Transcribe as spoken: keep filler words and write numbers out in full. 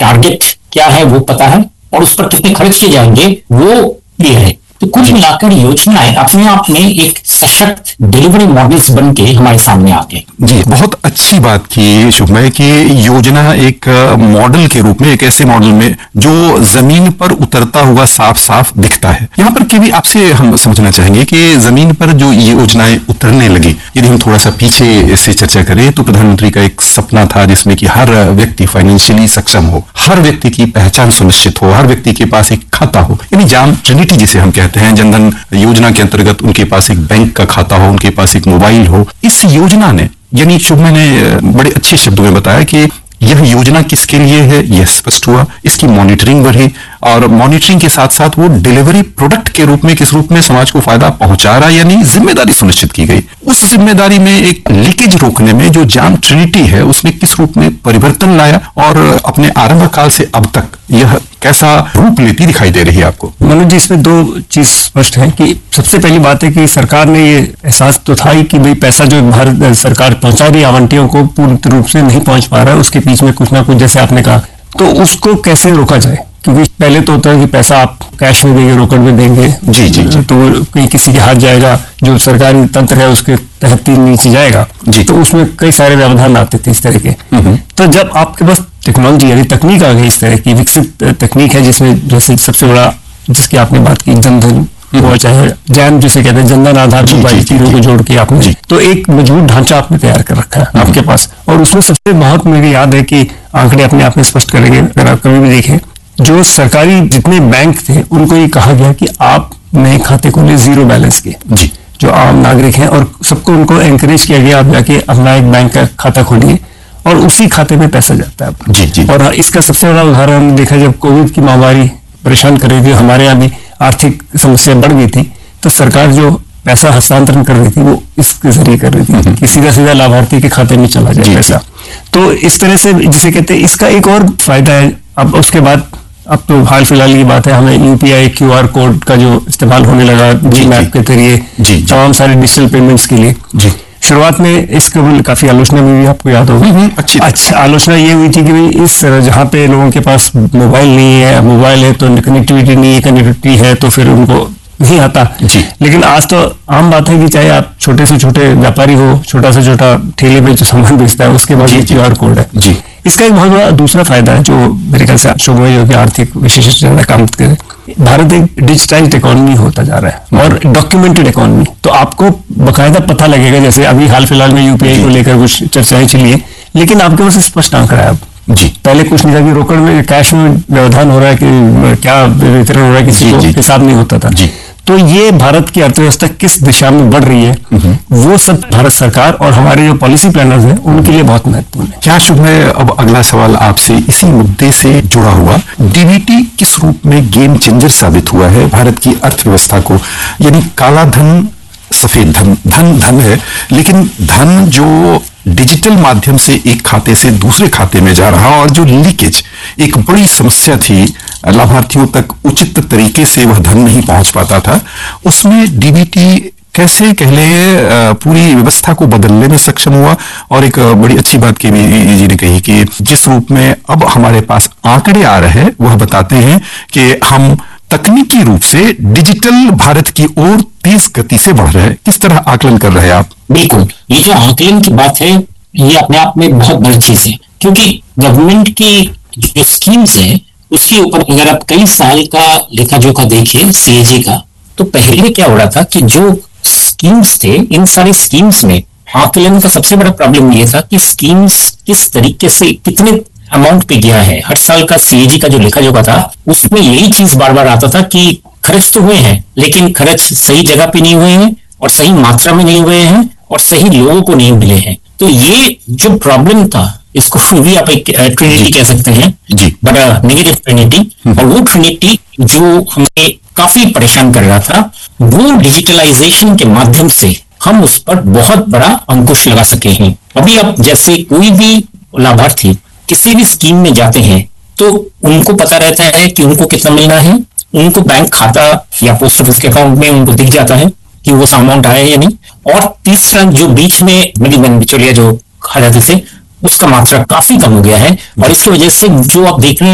Target क्या है वो पता है और उस पर कितने खर्च किए जाएंगे वो क्लियर है। तो कुल मिलाकर योजनाएं अपने आप में एक सशक्त डिलीवरी मॉडल्स बन के हमारे सामने आ गए। जी, बहुत अच्छी बात की शुभमय कि योजना एक मॉडल के रूप में, एक ऐसे मॉडल में जो जमीन पर उतरता हुआ साफ साफ दिखता है। यहाँ पर के भी आपसे हम समझना चाहेंगे कि जमीन पर जो ये योजनाएं उतरने लगी, यदि हम थोड़ा सा पीछे से चर्चा करें तो प्रधानमंत्री का एक सपना था जिसमें कि हर व्यक्ति फाइनेंशियली सक्षम हो, हर व्यक्ति की पहचान सुनिश्चित हो, हर व्यक्ति के पास एक खाता हो, यानी जाम ट्रिनिटी जिसे हम कहते हैं। जनधन योजना के अंतर्गत उनके पास एक बैंक का खाता हो, उनके पास एक मोबाइल हो। इस योजना ने, यानी शुभमय ने बड़े अच्छे शब्दों में बताया कि यह योजना किसके लिए है, यह स्पष्ट हुआ। इसकी मॉनिटरिंग बढ़ी और मॉनिटरिंग के साथ साथ वो डिलीवरी प्रोडक्ट के रूप में किस रूप में समाज को फायदा पहुंचा रहा है, यानी जिम्मेदारी सुनिश्चित की गई। उस जिम्मेदारी में एक लीकेज रोकने में जो जाम ट्रिनिटी है उसमें किस रूप में परिवर्तन लाया और अपने आरंभ काल से अब तक यह कैसा रूप लेती दिखाई दे रही है आपको? मनोज जी, इसमें दो चीज स्पष्ट है कि सबसे पहली बात है कि सरकार ने ये एहसास तो था ही कि भाई पैसा जो भारत सरकार पहुंचा रही है आवंटियों को पूर्ण रूप से नहीं पहुंच पा रहा है, उसके बीच में कुछ ना कुछ, जैसे आपने कहा, तो उसको कैसे रोका जाए। क्योंकि पहले तो होता है कि पैसा आप कैश में देंगे, रोकड़ में देंगे, जी जी, जी। तो कहीं किसी के हाथ जाएगा, जो सरकारी तंत्र है उसके तहत नीचे जाएगा, जी। तो उसमें कई सारे व्यवधान आते थे इस तरह के। तो जब आपके पास टेक्नोलॉजी यानी तकनीक आ गई, इस तरह की विकसित तकनीक है जिसमें जैसे सबसे बड़ा जिसकी आपने बात की जनधन हो, चाहे जैन जिसे कहते हैं जनधन आधार मोबाइल तीनों को जोड़ के आपने तो एक मजबूत ढांचा आपने तैयार कर रखा है आपके पास। और उसमें सबसे बहुत मुझे याद है कि आंकड़े अपने आप में स्पष्ट करेंगे, अगर आप कभी भी देखें, जो सरकारी जितने बैंक थे उनको ये कहा गया कि आप नए खाते खोले जीरो बैलेंस के, जी, जो आम नागरिक हैं, और सबको उनको एनकरेज किया गया आप जाके अपना एक बैंक का खाता खोलिए और उसी खाते में पैसा जाता है आपका। जी, जी। और इसका सबसे बड़ा उदाहरण हमने देखा जब कोविड की महामारी परेशान कर रही थी, हमारे यहाँ भी आर्थिक समस्या बढ़ गई थी, तो सरकार जो पैसा हस्तांतरण कर रही थी वो इसके जरिए कर रही थी कि सीधा सीधा लाभार्थी के खाते में चला जाए पैसा। तो इस तरह से जिसे कहते हैं, इसका एक और फायदा है। अब उसके बाद अब तो हाल फिलहाल की बात है, हमें यूपीआई क्यूआर कोड का जो इस्तेमाल होने लगा जी मैप के जरिए तमाम सारे डिजिटल पेमेंट्स के लिए। जी, शुरुआत में इसके काफी आलोचना में भी आपको याद होगा, अच्छी अच्छा आलोचना ये हुई थी कि भाई इस जहाँ पे लोगों के पास मोबाइल नहीं है, मोबाइल है तो कनेक्टिविटी नहीं है, कनेक्टिविटी है तो फिर उनको नहीं आता। जी। लेकिन आज तो आम बात है कि चाहे आप छोटे से छोटे व्यापारी हो, छोटा से छोटा ठेले पे जो सामान बेचता है उसके बाद क्यूआर कोड है। जी। इसका एक बहुत बड़ा दूसरा फायदा है जो मेरे ख्याल से शुभमय जो कि आर्थिक विशेषज्ञ ज्यादा काम करे, भारत एक डिजिटाइज्ड इकोनॉमी होता जा रहा है और डॉक्यूमेंटेड इकोनॉमी, तो आपको बकायदा पता लगेगा। जैसे अभी हाल फिलहाल में यूपीआई को लेकर कुछ चर्चाएं चली है, लेकिन आपके पास स्पष्ट आंकड़ा है अब। जी, पहले कुछ नहीं था कि रोकड़ में कैश में व्यवधान हो रहा है कि क्या वितरण हो रहा है, किसी को हिसाब नहीं होता था। जी। तो ये भारत की अर्थव्यवस्था किस दिशा में बढ़ रही है, वो सब भारत सरकार और हमारे जो पॉलिसी प्लानर्स हैं उनके लिए बहुत महत्वपूर्ण है। क्या शुभ है, अब अगला सवाल आपसे इसी मुद्दे से जुड़ा हुआ, डीबीटी किस रूप में गेम चेंजर साबित हुआ है भारत की अर्थव्यवस्था को? यानी काला धन, सफेद धन, धन धन है, लेकिन धन जो डिजिटल माध्यम से एक खाते से दूसरे खाते में जा रहा और जो लीकेज एक बड़ी समस्या थी, लाभार्थियों तक उचित तरीके से वह धन नहीं पहुंच पाता था, उसमें डीबीटी कैसे कहले पूरी व्यवस्था को बदलने में सक्षम हुआ। और एक बड़ी अच्छी बात की जी ने कही कि जिस रूप में अब हमारे पास आंकड़े आ रहे हैं वह बताते हैं कि हम तकनीकी रूप से डिजिटल भारत की ओर तेज गति से बढ़ रहे हैं। किस तरह आकलन कर रहे हैं आप? बिल्कुल, ये जो आकलन की बात है ये अपने आप में बहुत बड़ी चीज है, क्योंकि गवर्नमेंट की जो स्कीम्स है उसके ऊपर अगर आप कई साल का लेखा जोखा देखिए सीएजी का, तो पहले क्या हो रहा था कि जो स्कीम्स थे, इन सारी स्कीम्स में आकलन का सबसे बड़ा प्रॉब्लम ये था कि स्कीम्स किस तरीके से कितने अमाउंट पे गया है। हर साल का सीएजी का जो लेखा जोखा था उसमें यही चीज बार बार आता था कि खर्च तो हुए हैं लेकिन खर्च सही जगह पे नहीं हुए हैं और सही मात्रा में नहीं हुए हैं और सही लोगों को नहीं मिले हैं। तो ये जो प्रॉब्लम था, इसको भी आप एक ट्रिनिटी कह सकते हैं, बड़ा नेगेटिव ट्रिनिटी, और वो ट्रिनिटी जो हमें काफी परेशान कर रहा था, वो डिजिटलाइजेशन के माध्यम से हम उस पर बहुत बड़ा अंकुश लगा सके हैं। अभी आप जैसे कोई भी लाभार्थी किसी भी स्कीम में जाते हैं तो उनको पता रहता है कि उनको कितना मिलना है, उनको बैंक खाता या पोस्ट ऑफिस के अकाउंट में उनको दिख जाता है कि वो अमाउंट आया है या नहीं। और तीसरा जो बीच में मिडिलमैन बिचौलिया जो खा जाते थे उसका मात्रा काफी कम हो गया है, और इसकी वजह से जो आप देख रहे हैं